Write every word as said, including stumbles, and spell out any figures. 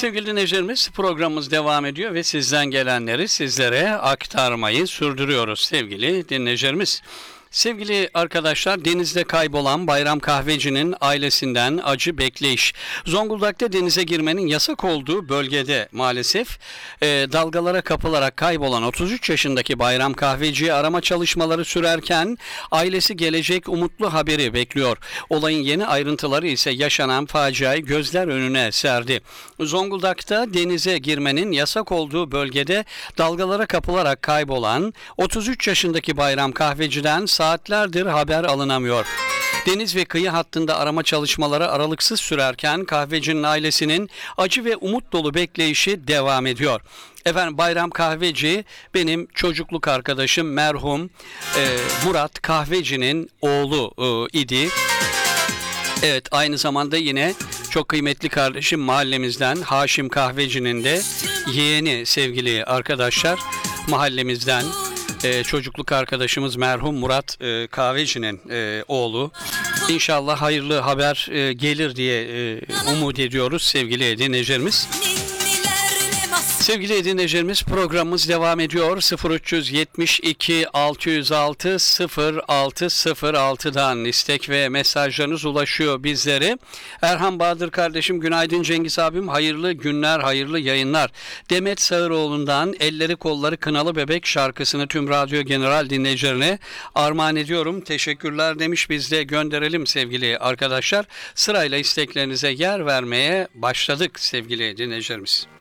Sevgili dinleyicilerimiz, programımız devam ediyor ve sizden gelenleri sizlere aktarmayı sürdürüyoruz sevgili dinleyicilerimiz. Sevgili arkadaşlar, denizde kaybolan Bayram Kahveci'nin ailesinden acı bekleyiş. Zonguldak'ta denize girmenin yasak olduğu bölgede maalesef e, dalgalara kapılarak kaybolan otuz üç yaşındaki Bayram Kahveci arama çalışmaları sürerken ailesi gelecek umutlu haberi bekliyor. Olayın yeni ayrıntıları ise yaşanan faciayı gözler önüne serdi. Zonguldak'ta denize girmenin yasak olduğu bölgede dalgalara kapılarak kaybolan otuz üç yaşındaki Bayram Kahveci'den saatlerdir haber alınamıyor. Deniz ve kıyı hattında arama çalışmaları aralıksız sürerken kahvecinin ailesinin acı ve umut dolu bekleyişi devam ediyor. Efendim, Bayram Kahveci benim çocukluk arkadaşım merhum e, Murat Kahveci'nin oğlu e, idi. Evet, aynı zamanda yine çok kıymetli kardeşim mahallemizden Haşim Kahveci'nin de yeğeni sevgili arkadaşlar, mahallemizden Ee, çocukluk arkadaşımız merhum Murat e, Kahveci'nin e, oğlu. İnşallah hayırlı haber e, gelir diye e, umut ediyoruz sevgili dinleyicilerimiz. Sevgili dinleyicilerimiz, programımız devam ediyor. sıfır üç yetmiş iki altı yüz altı sıfır altı sıfır altı'dan istek ve mesajlarınız ulaşıyor bizlere. Erhan Bahadır kardeşim günaydın, Cengiz abim hayırlı günler, hayırlı yayınlar. Demet Sağıroğlu'ndan Elleri Kolları Kınalı Bebek şarkısını tüm radyo general dinleyicilerine armağan ediyorum. Teşekkürler demiş, biz de gönderelim sevgili arkadaşlar. Sırayla isteklerinize yer vermeye başladık sevgili dinleyicilerimiz.